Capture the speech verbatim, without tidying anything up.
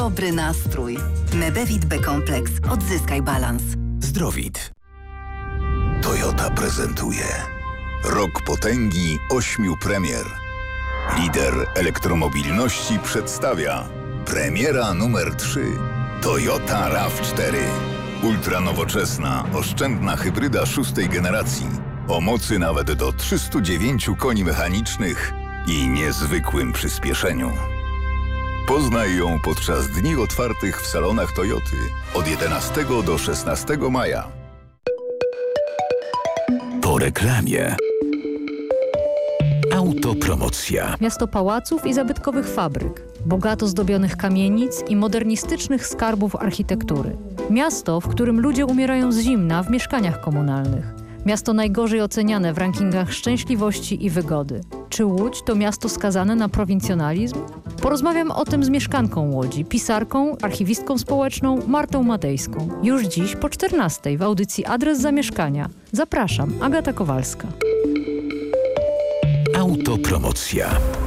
Dobry nastrój. Medevit B-kompleks. Odzyskaj balans. Zdrowit. Toyota prezentuje Rok potęgi ośmiu premier. Lider elektromobilności przedstawia premiera numer trzy. Toyota raw cztery. Ultranowoczesna, oszczędna hybryda szóstej generacji. O mocy nawet do trzystu dziewięciu koni mechanicznych i niezwykłym przyspieszeniu. Poznaj ją podczas dni otwartych w salonach Toyoty od jedenastego do szesnastego maja. Po reklamie. Autopromocja. Miasto pałaców i zabytkowych fabryk, bogato zdobionych kamienic i modernistycznych skarbów architektury. Miasto, w którym ludzie umierają z zimna w mieszkaniach komunalnych. Miasto najgorzej oceniane w rankingach szczęśliwości i wygody. Czy Łódź to miasto skazane na prowincjonalizm? Porozmawiam o tym z mieszkanką Łodzi, pisarką, archiwistką społeczną Martą Matejską. Już dziś po czternastej w audycji Adres Zamieszkania. Zapraszam, Agata Kowalska. Autopromocja.